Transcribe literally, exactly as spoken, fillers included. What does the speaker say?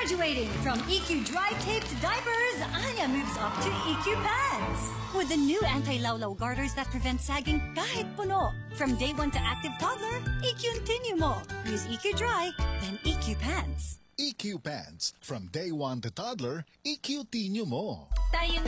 Graduating from E Q Dry Taped Diapers, Anya moves up to E Q Pants. With the new anti-lawlaw garters that prevent sagging kahit puno. From day one to active toddler, E Q Continue mo. Use E Q Dry, then E Q Pants. E Q Pants. From day one to toddler, E Q Tinyo mo. Tayo